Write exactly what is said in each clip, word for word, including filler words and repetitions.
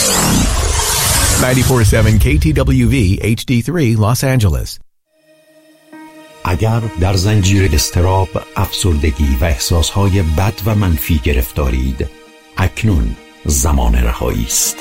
نود و چهار ممیز هفت کی تی دبلیو وی اچ دی سه Los Angeles. اگر در زنجیر اضطراب، افسردگی و احساسهای بد و منفی گرفتارید، اکنون زمان رهایی است.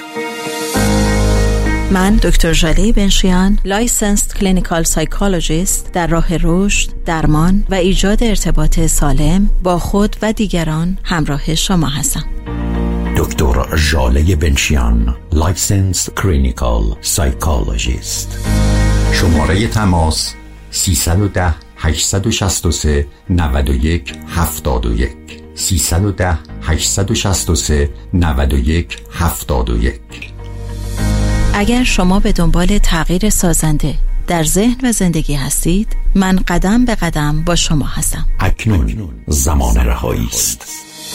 من دکتر ژاله بنشیان، لایسنسد کلینیکال سایکولوژیست در راه رشد، درمان و ایجاد ارتباط سالم با خود و دیگران همراه شما هستم. دکتر ژاله بنشیان، لایسنسد کلینیکال سایکولوژیست. شماره تماس سیصد و ده هشتصد و شصت و سه نود و یک هفتاد و یک سیصد و ده هشتصد و شصت و سه نود و یک هفتاد و یک. اگر شما به دنبال تغییر سازنده در ذهن و زندگی هستید، من قدم به قدم با شما هستم. اکنون زمان رهایی است.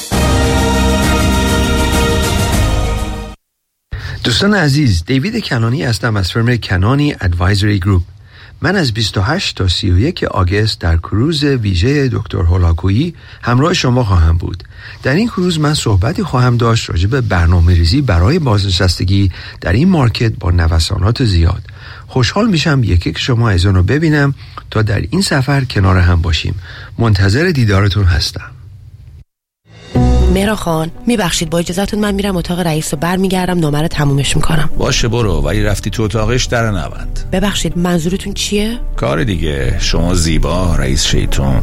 دوستان عزیز، دیوید کنانی هستم از فرم کنانی ادوایزری گروپ. من از بیست و هشت تا سی و یک آگوست در کروز ویژه دکتر هولاکویی همراه شما خواهم بود. در این کروز من صحبتی خواهم داشت راجع به برنامه‌ریزی برای بازنشستگی در این مارکت با نوسانات زیاد. خوشحال میشم یکی که شما از اون رو ببینم تا در این سفر کنار هم باشیم. منتظر دیدارتون هستم. مهران خان، میبخشید با اجازهتون من میرم اتاق رئیس و برمیگردم نامه رو تمومش میکنم. باشه برو، ولی رفتی تو اتاقش در نبند. ببخشید منظورتون چیه؟ کار دیگه، شما زیبا رئیس شیطون.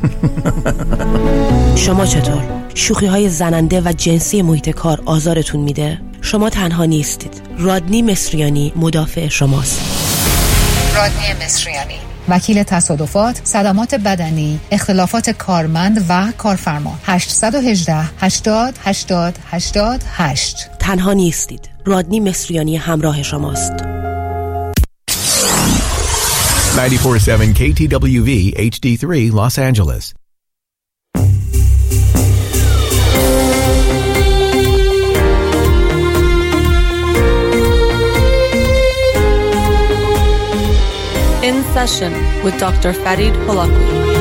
شما چطور؟ شوخی های زننده و جنسی محیط کار آزارتون میده؟ شما تنها نیستید. رادنی مصریانی مدافع شماست. رادنی مصریانی، وکیل تصادفات، صدمات بدنی، اختلافات کارمند و کارفرما. هشت یک هشت هشتاد هشتاد هشتاد هشت. تنها نیستید. رادنی مصریانی همراه شماست. نود و چهار ممیز هفت کی تی دبلیو وی اچ دی سه Los Angeles. In Session with Doctor Farid Holakouee.